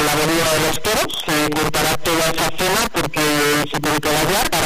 la avenida de los Toros, se cortará toda esa zona porque se tiene que vallar para